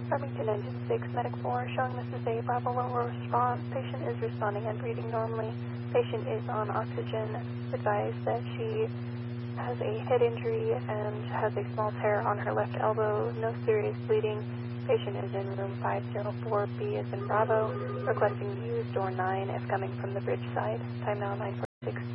Farmington Engine 6, Medic 4, showing Mrs. A. Bravo 1 will respond. Patient is responding and breathing normally. Patient is on oxygen. Advised that she has a head injury and has a small tear on her left elbow. No serious bleeding. Patient is in room 504B as in Bravo. Requesting use door 9 if coming from the bridge side. Time now 9:46.